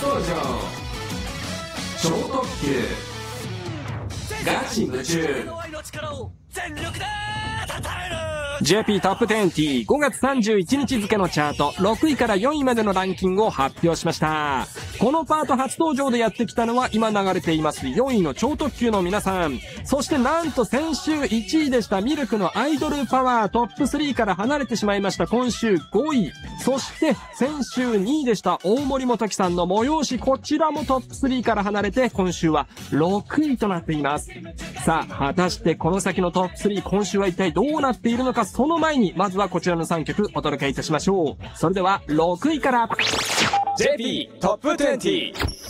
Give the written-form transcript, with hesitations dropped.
登場、超特急ガチ夢中。 JP トップ20、5月31日付のチャート、6位から4位までのランキングを発表しました。このパート初登場でやってきたのは今流れています4位の超特急の皆さん。そしてなんと先週1位でしたミルクのアイドルパワートップ3から離れてしまいました今週5位。そして先週2位でした大森元樹さんの催し、こちらもトップ3から離れて今週は6位となっています。さあ、果たしてこの先のトップ3、今週は一体どうなっているのか。その前にまずはこちらの3曲お届けいたしましょう。それでは6位から JP トップ20。